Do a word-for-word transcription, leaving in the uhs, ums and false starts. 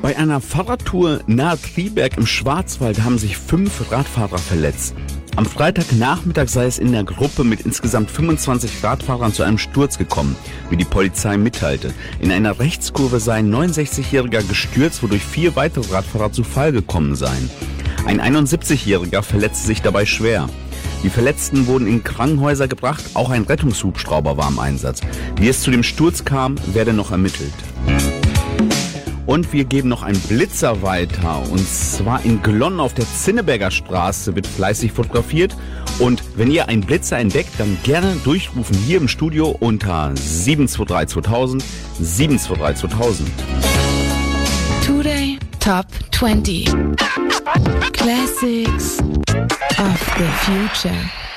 Bei einer Fahrradtour nahe Triberg im Schwarzwald haben sich fünf Radfahrer verletzt. Am Freitagnachmittag sei es in der Gruppe mit insgesamt fünfundzwanzig Radfahrern zu einem Sturz gekommen, wie die Polizei mitteilte. In einer Rechtskurve sei ein neunundsechzigjähriger gestürzt, wodurch vier weitere Radfahrer zu Fall gekommen seien. Ein einundsiebzigjähriger verletzte sich dabei schwer. Die Verletzten wurden in Krankenhäuser gebracht, auch ein Rettungshubschrauber war im Einsatz. Wie es zu dem Sturz kam, werde noch ermittelt. Und wir geben noch einen Blitzer weiter. Und zwar in Glonn auf der Zinneberger Straße wird fleißig fotografiert. Und wenn ihr einen Blitzer entdeckt, dann gerne durchrufen hier im Studio unter sieben zwei drei zweitausend, sieben zwei drei zweitausend. Today Top twenty Classics of the Future.